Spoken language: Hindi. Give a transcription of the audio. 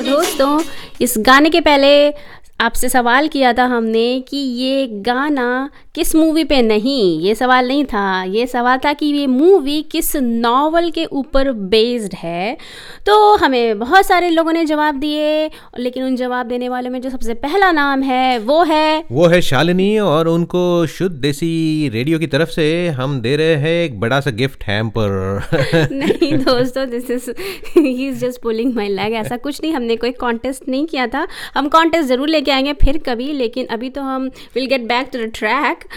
दोस्तों, इस गाने के पहले आपसे सवाल किया था हमने कि ये गाना किस मूवी पे नहीं, ये सवाल नहीं था, ये सवाल था कि ये मूवी किस नॉवल के ऊपर बेस्ड है। तो हमें बहुत सारे लोगों ने जवाब दिए, लेकिन उन जवाब देने वालों में जो सबसे पहला नाम है वो है शालिनी, और उनको शुद्ध देसी रेडियो की तरफ से हम दे रहे हैं एक बड़ा सा गिफ्ट हैम्पर। नहीं दोस्तों, this is he is just pulling my leg. ऐसा कुछ नहीं, हमने कोई कॉन्टेस्ट नहीं किया था। हम कॉन्टेस्ट ज़रूर लेके आएंगे फिर कभी, लेकिन अभी तो हम will get back to the track.